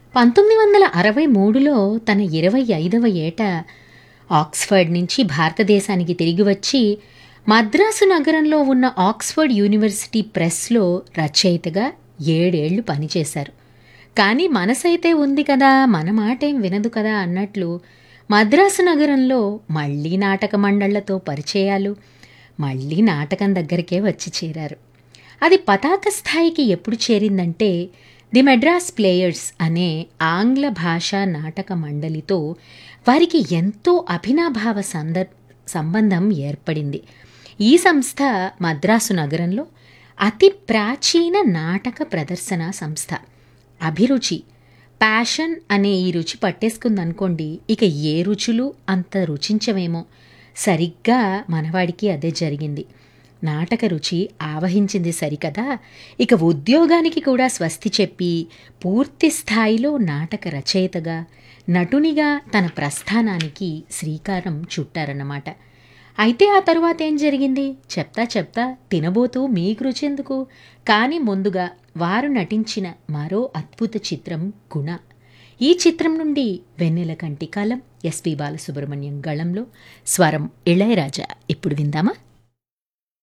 1963లో తన 25వ ఏట ఆక్స్‌ఫర్డ్ నుంచి భారతదేశానికి తిరిగి వచ్చి, మద్రాసు నగరంలో ఉన్న ఆక్స్‌ఫర్డ్ యూనివర్సిటీ ప్రెస్‌లో రచయితగా 7 ఏళ్లు పనిచేశారు. కానీ మనసైతే ఉంది కదా! మన మాటేం వినదు కదా! అన్నట్లు మద్రాసు నగరంలో మళ్ళీ నాటక మండళ్లతో పరిచయాలు, మళ్ళీ నాటకం దగ్గరికే వచ్చి చేరారు. అది పతాక స్థాయికి ఎప్పుడు చేరిందంటే, ది మెడ్రాస్ ప్లేయర్స్ అనే ఆంగ్ల భాషా నాటక మండలితో వారికి ఎంతో అభినాభావ సంబంధం ఏర్పడింది. ఈ సంస్థ మద్రాసు నగరంలో అతి ప్రాచీన నాటక ప్రదర్శన సంస్థ. అభిరుచి, ప్యాషన్ అనే ఈ రుచి పట్టేసుకుందనుకోండి, ఇక ఏ రుచులు అంత రుచించవేమో. సరిగ్గా మనవాడికి అదే జరిగింది. నాటక రుచి ఆవహించింది సరికదా, ఇక ఉద్యోగానికి కూడా స్వస్తి చెప్పి పూర్తి స్థాయిలో నాటక రచయితగా, నటునిగా తన ప్రస్థానానికి శ్రీకారం చుట్టారన్నమాట. అయితే ఆ తరువాత ఏం జరిగింది చెప్తా చెప్తా తినబోతూ మీకు రుచెందుకు. కానీ ముందుగా వారు నటించిన మరో అద్భుత చిత్రం 'గుణ'. ఈ చిత్రం నుండి వెన్నెల కంటి కలం, ఎస్పి బాలసుబ్రహ్మణ్యం గళంలో, స్వరం ఇళయరాజా. ఇప్పుడు విందామా?